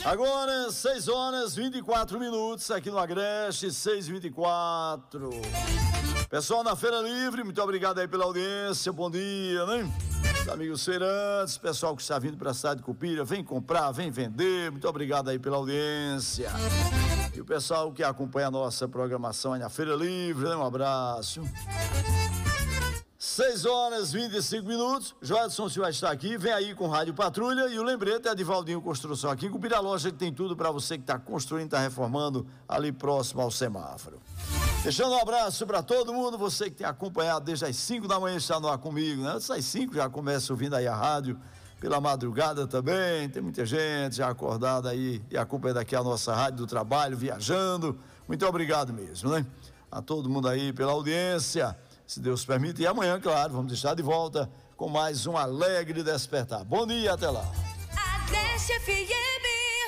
Agora, 6 horas 24 minutos aqui no Agreste, 6h24. Pessoal na Feira Livre, muito obrigado aí pela audiência, bom dia, né? Os amigos feirantes, pessoal que está vindo para a cidade de Cupira, vem comprar, vem vender, muito obrigado aí pela audiência. E o pessoal que acompanha a nossa programação aí na Feira Livre, né? Um abraço. 6 horas 25 minutos, Joelson Silva está aqui, vem aí com Rádio Patrulha e o lembrete é de Valdinho Construção aqui, Cupira, a loja que tem tudo para você que está construindo, está reformando ali próximo ao semáforo. Deixando um abraço para todo mundo, você que tem acompanhado desde as 5 da manhã está no ar comigo, né? Antes das 5 já começa ouvindo aí a rádio, pela madrugada também, tem muita gente já acordada aí e acompanhando aqui a nossa rádio do trabalho, viajando, muito obrigado mesmo, né? A todo mundo aí pela audiência, se Deus permite, e amanhã, claro, vamos estar de volta com mais um Alegre Despertar. Bom dia, até lá. Agreste FM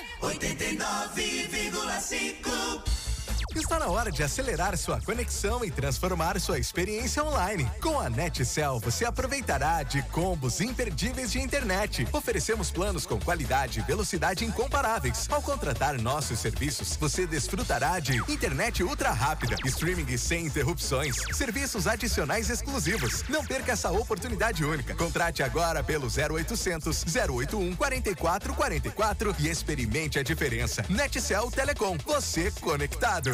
89,5. Está na hora de acelerar sua conexão e transformar sua experiência online. Com a NetCell, você aproveitará de combos imperdíveis de internet. Oferecemos planos com qualidade e velocidade incomparáveis. Ao contratar nossos serviços, você desfrutará de internet ultra rápida, streaming sem interrupções, serviços adicionais exclusivos. Não perca essa oportunidade única. Contrate agora pelo 0800 081 4444 e experimente a diferença. NetCell Telecom, você conectado.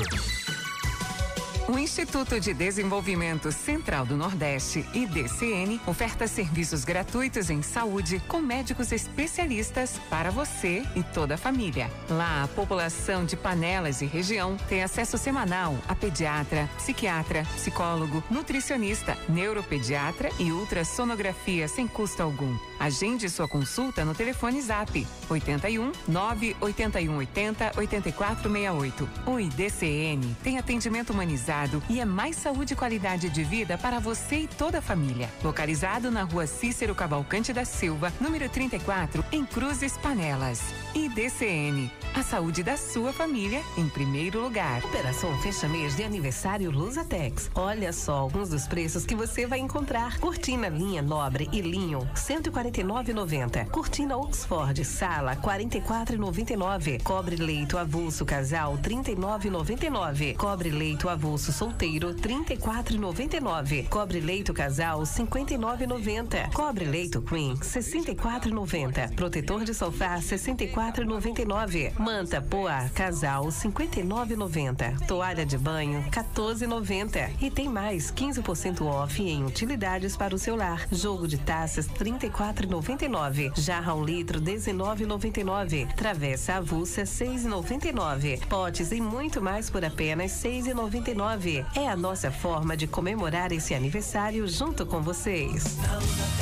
O Instituto de Desenvolvimento Central do Nordeste, IDCN, oferta serviços gratuitos em saúde com médicos especialistas para você e toda a família. Lá, a população de Panelas e região tem acesso semanal a pediatra, psiquiatra, psicólogo, nutricionista, neuropediatra e ultrassonografia sem custo algum. Agende sua consulta no telefone Zap 81 981 80 8468. O IDCN tem atendimento humanizado e é mais saúde e qualidade de vida para você e toda a família. Localizado na Rua Cícero Cavalcante da Silva, número 34, em Cruzes, Panelas. IDCN, a saúde da sua família em primeiro lugar. Operação fecha mês de aniversário Lusatex. Olha só alguns dos preços que você vai encontrar. Cortina linha Nobre e Linho, R$ 149,90. Cortina Oxford Sala, R$ 44,99. Cobre leito avulso casal, R$ 39,99. Cobre leito avulso solteiro, R$ 34,99. Cobre leito casal, R$ 59,90. Cobre leito queen, R$ 64,90. Protetor de sofá, R$ 64,99. Manta Poa casal, R$ 59,90. Toalha de banho, R$ 14,90. E tem mais 15% off em utilidades para o seu lar. Jogo de taças, R$ 34,99. Jarra 1 litro, R$ 19,99. Travessa avulsa, R$ 6,99. Potes e muito mais por apenas R$ 6,99. É a nossa forma de comemorar esse aniversário junto com vocês.